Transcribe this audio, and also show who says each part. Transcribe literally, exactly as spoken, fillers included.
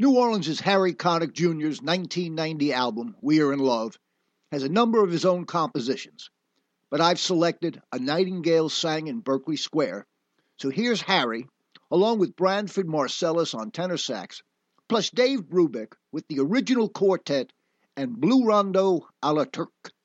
Speaker 1: New Orleans' Harry Connick Junior's nineteen ninety album, We Are in Love, has a number of his own compositions, but I've selected A Nightingale Sang in Berkeley Square, so here's Harry, along with Branford Marsalis on tenor sax, plus Dave Brubeck with the original quartet and Blue Rondo a la Turque.